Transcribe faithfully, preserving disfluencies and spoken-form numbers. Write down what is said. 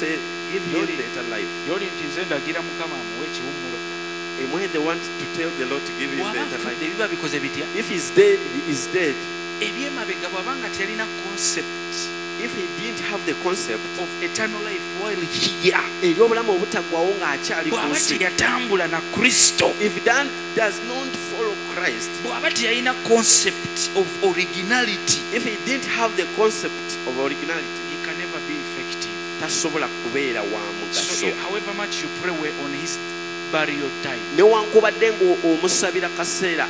say, give him Yoli- better life. yoli nti nze ndagira mukama amuwe ekiwummulo And when they want to tell the Lord to give him bw'aba better afudde life, biba bikoze bitya if he's dead, he is dead. ebyemabega bw'abanga teyalina concept If he didn't have the concept of eternal life while here ery'obulamu obutaggwawo ng'akyali ku bw'aba nsi, teyatambula na kristo if that does not follow Christ, bw'aba teyalina concept of originality if he didn't have the concept of originality, he can never be effective. tasobola kubeera wa So mugaso. you- however much you pray on his burial time, Newankubadde ng'omusabira kaseera